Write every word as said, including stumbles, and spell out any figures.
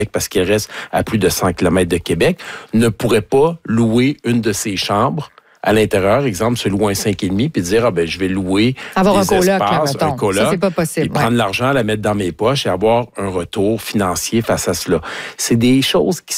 parce qu'il reste à plus de cent kilomètres de Québec, ne pourrait pas louer une de ses chambres à l'intérieur, exemple, se louer un cinq et demi, puis dire, ah ben, je vais louer avoir des un coloc, espaces, là, un coloc, ça, c'est pas possible. et prendre ouais. l'argent, la mettre dans mes poches et avoir un retour financier face à cela. C'est des choses qui